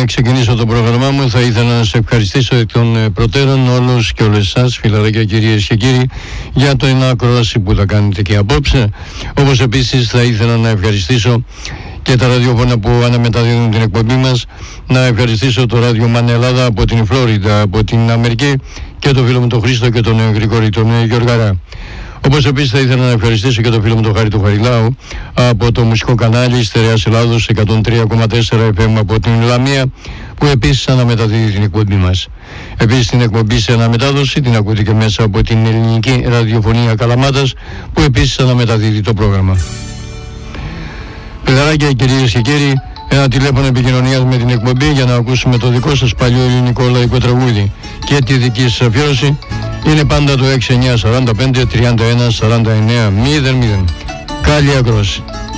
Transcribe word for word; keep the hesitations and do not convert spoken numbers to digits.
ξεκινήσω το πρόγραμμά μου, θα ήθελα να σε ευχαριστήσω εκ των προτέρων όλους και όλες εσάς, φιλαράκια, κυρίες και κύριοι, για το ακρόαση που θα κάνετε και απόψε. Όπως επίσης θα ήθελα να ευχαριστήσω και τα ραδιόφωνα που αναμεταδίδουν την εκπομπή μας. Να ευχαριστήσω το ράδιο Μαν Ελλάδα από την Φλόριντα, από την Αμερική, και το φίλο μου τον Χρήστο και τον Γρηγόρη, τον Γιωργαρά. Όπως επίσης θα ήθελα να ευχαριστήσω και το φίλο μου τον Χάρη του Χαριλάου από το μουσικό κανάλι Στερεάς Ελλάδος εκατόν τρία κόμμα τέσσερα εφ εμ από την Λαμία, που επίσης αναμεταδίδει την εκπομπή μας. Επίσης την εκπομπή σε αναμετάδοση την ακούτε και μέσα από την Ελληνική Ραδιοφωνία Καλαμάτας, που επίσης αναμεταδίδει το πρόγραμμα. Παιδαράκια, κυρίες και κύριοι, ένα τηλέφωνο επικοινωνίας με την εκπομπή για να ακούσουμε το δικό σας παλιό ελληνικό λαϊκό τραγούδι και τη δική σας αφιέρωση είναι πάντα το έξι εννιά τέσσερα πέντε τριάντα ένα σαράντα εννέα μηδέν μηδέν. Καλή ακρόαση.